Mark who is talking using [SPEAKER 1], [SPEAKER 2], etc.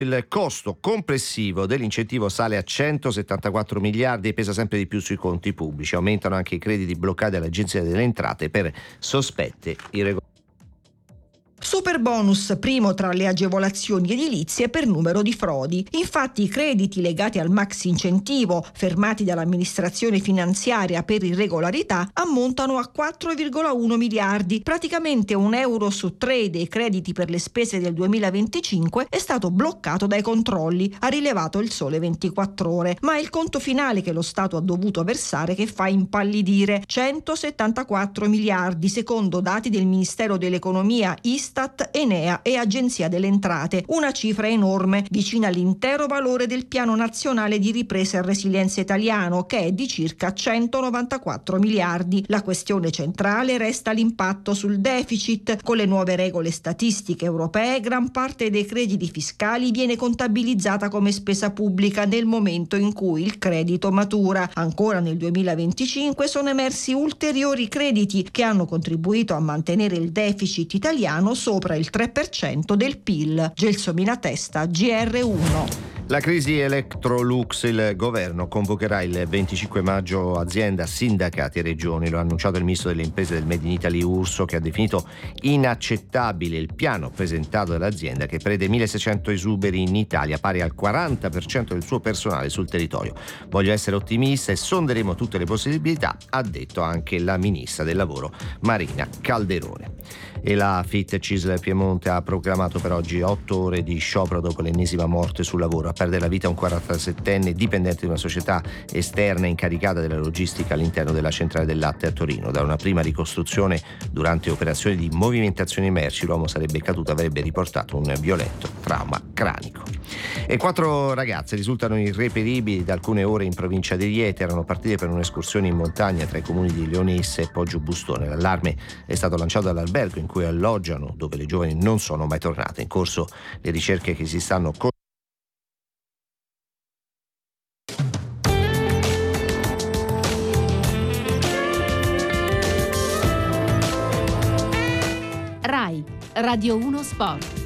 [SPEAKER 1] Il costo complessivo dell'incentivo sale a 174 miliardi e pesa sempre di più sui conti pubblici. Aumentano anche i crediti bloccati all'Agenzia delle Entrate per sospette irregolarità.
[SPEAKER 2] Super bonus, primo tra le agevolazioni edilizie per numero di frodi. Infatti i crediti legati al maxi incentivo fermati dall'amministrazione finanziaria per irregolarità ammontano a 4,1 miliardi. Praticamente €1 su 3 dei crediti per le spese del 2025 è stato bloccato dai controlli, ha rilevato il Sole 24 Ore. Ma è il conto finale che lo Stato ha dovuto versare che fa impallidire: 174 miliardi, secondo dati del Ministero dell'Economia, Istat, Enea e Agenzia delle Entrate. Una cifra enorme, vicina all'intero valore del Piano Nazionale di Ripresa e Resilienza italiano, che è di circa 194 miliardi. La questione centrale resta l'impatto sul deficit. Con le nuove regole statistiche europee, gran parte dei crediti fiscali viene contabilizzata come spesa pubblica nel momento in cui il credito matura. Ancora nel 2025 sono emersi ulteriori crediti che hanno contribuito a mantenere il deficit italiano sopra il 3% del PIL. Gelsomina Testa, GR1.
[SPEAKER 1] La crisi Electrolux, il governo convocherà il 25 maggio azienda, sindacati e regioni. Lo ha annunciato il ministro delle imprese del Made in Italy Urso, che ha definito inaccettabile il piano presentato dall'azienda che prevede 1.600 esuberi in Italia, pari al 40% del suo personale sul territorio. Voglio essere ottimista e sonderemo tutte le possibilità, ha detto anche la ministra del lavoro Marina Calderone. E la FIT CISL Piemonte ha proclamato per oggi 8 ore di sciopero dopo l'ennesima morte sul lavoro. A perdere la vita un 47enne dipendente di una società esterna incaricata della logistica all'interno della centrale del latte a Torino. Da una prima ricostruzione, durante operazioni di movimentazione merci, l'uomo sarebbe caduto, avrebbe riportato un violento trauma cranico. E 4 ragazze risultano irreperibili da alcune ore in provincia di Rieti. Erano partite per un'escursione in montagna tra i comuni di Leonessa e Poggio Bustone. L'allarme è stato lanciato dall'albergo in cui alloggiano, dove le giovani non sono mai tornate. In corso le ricerche che si stanno
[SPEAKER 3] RAI Radio 1 Sport.